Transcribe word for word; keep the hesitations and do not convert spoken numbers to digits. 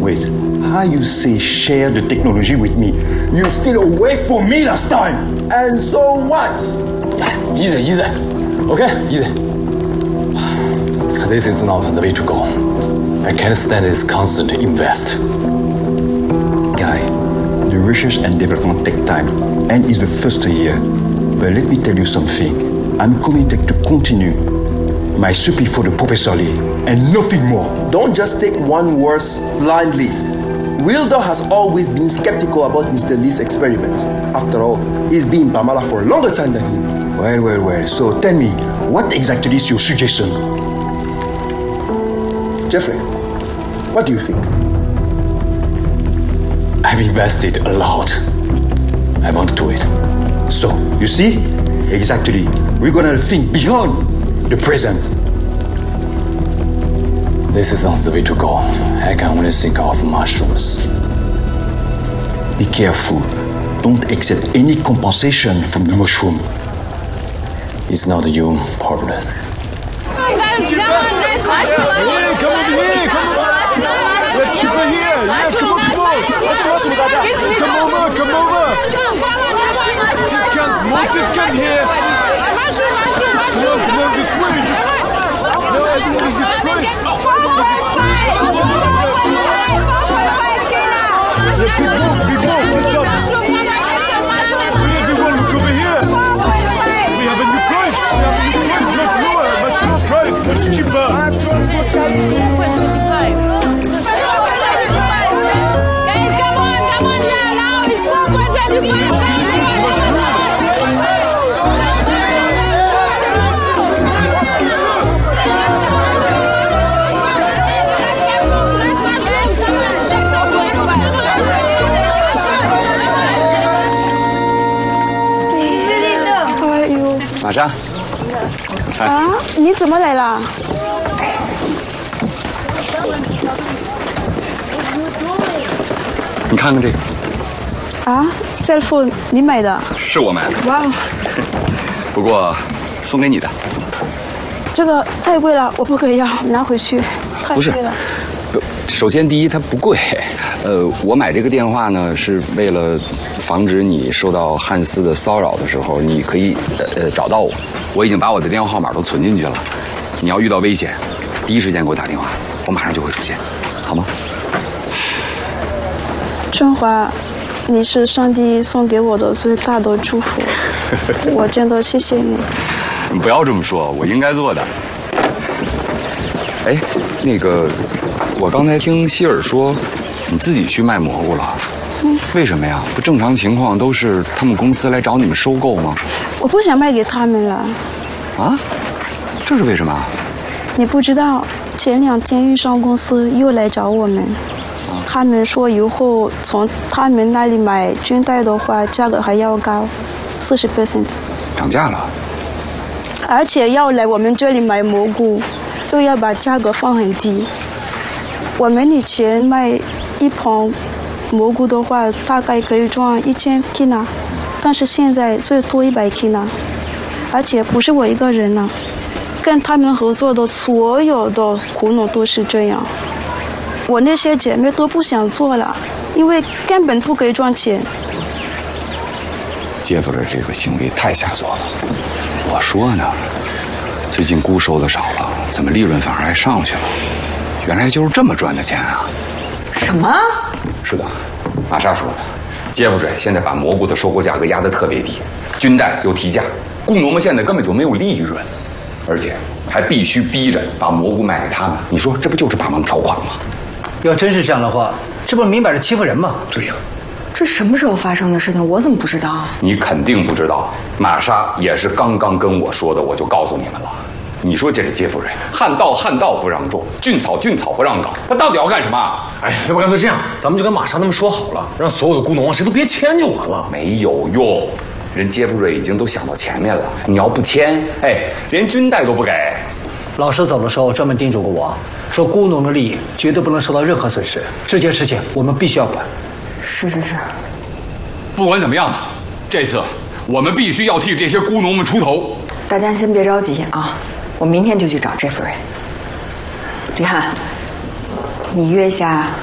Wait, how you say share the technology with me? You still away from me last time. And so what? Easy, easy. Okay, easy. This is not the way to go. I can't stand this constant invest. Guy, the research and development take time, and it's the first year. But let me tell you something. I'm committed to continue my support for the Professor Lee, and nothing more. Don't just take one word blindly. Wilder has always been skeptical about Mister Lee's experiments. After all, he's been in Bamala for a longer time than him. Well, well, well. So tell me, what exactly is your suggestion? Jeffrey, what do you think? I've invested a lot. I want to do it. So, you see? Exactly. We're gonna think beyond the present. This is not the way to go. I can only think of mushrooms. Be careful. Don't accept any compensation from the mushroom. It's not your problem. Hey, come over here, come over. Let's chip her here. Yeah, come on, come on. Come over, come over. This cunt, move this cunt here. No, no, this way. No, everyone is disgraced. Yeah, big move, big move, what's up? Everyone, look over here. We have a new price. We have a new price, much lower, much lower price, much cheaper. Guys, come on, come on now, now it's four point twenty-five. 玛莎， 啊，你怎么来了？ 你看看这个。 啊 ，cell phone， 你买的？ 是我买的。 哇哦！ 不过，送给你的。 这个太贵了，我不可以要，拿回去。太贵了。 首先，第一，它不贵。呃，我买这个电话呢，是为了防止你受到汉斯的骚扰的时候，你可以呃找到我。我已经把我的电话号码都存进去了。你要遇到危险，第一时间给我打电话，我马上就会出现，好吗？ 春华，你是上帝送给我的最大的祝福，我真的谢谢你。 不要这么说，我应该做的。哎，那个，我刚才听希尔说，你自己去卖蘑菇了。嗯，为什么呀？不正常情况都是他们公司来找你们收购吗？ 我不想卖给他们了。 啊？这是为什么？ 你不知道，前两天运商公司又来找我们，啊、他们说以后从他们那里买军带的话，价格还要高，四十 percent。 涨价了。 而且要来我们这里买蘑菇，都要把价格放很低。我们以前卖一盆蘑菇的话，大概可以赚一千 kina， 但是现在最多一百 kina， 而且不是我一个人呢，跟他们合作的所有的苦农都是这样。我那些姐妹都不想做了，因为根本不可以赚钱。 杰夫的这个行为太下作了。我说呢，最近菇收的少了，怎么利润反而还上去了？原来就是这么赚的钱啊！ 什么？ 是的，玛莎说的。杰夫水现在把蘑菇的收购价格压得特别低，军带又提价，菇农们现在根本就没有利润，而且还必须逼着把蘑菇卖给他们。你说这不就是霸王条款吗？ 要真是这样的话，这不是明摆着欺负人吗？ 对呀。 这什么时候发生的事情？我怎么不知道？ 你肯定不知道，玛莎也是刚刚跟我说的，我就告诉你们了。你说这是杰夫人，旱道旱道不让种，菌草菌草不让搞，他到底要干什么？ 哎，要不干脆这样，咱们就跟玛莎他们说好了，让所有的菇农谁都别签就完了。 没有用，人杰夫瑞已经都想到前面了。你要不签，哎，连军带都不给。 老师走的时候专门叮嘱过我，说菇农的利益绝对不能受到任何损失，这件事情我们必须要管。 是是是。 不管怎么样吧，这次我们必须要替这些菇农们出头。 大家先别着急啊，我明天就去找 Jeffrey。李翰，你约一下